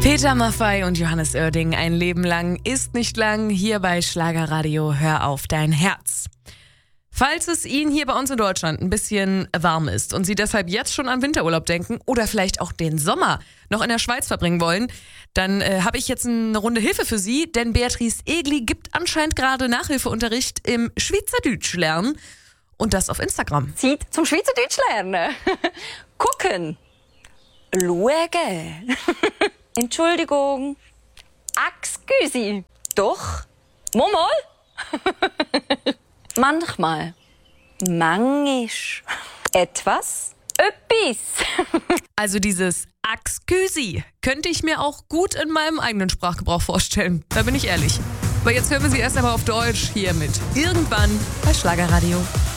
Peter Maffay und Johannes Oerding, ein Leben lang ist nicht lang, hier bei Schlagerradio Hör auf dein Herz. Falls es Ihnen hier bei uns in Deutschland ein bisschen warm ist und Sie deshalb jetzt schon an Winterurlaub denken oder vielleicht auch den Sommer noch in der Schweiz verbringen wollen, dann habe ich jetzt eine Runde Hilfe für Sie, denn Beatrice Egli gibt anscheinend gerade Nachhilfeunterricht im Schweizerdeutsch lernen und das auf Instagram. Zeit zum Schweizerdeutsch lernen. Gucken. Schauen. Entschuldigung. Excuse. Doch. Mal. Manchmal. Mangisch. Etwas. Öppis. Also dieses Excuse könnte ich mir auch gut in meinem eigenen Sprachgebrauch vorstellen. Da bin ich ehrlich. Aber jetzt hören wir sie erst einmal auf Deutsch hier mit Irgendwann bei Schlagerradio.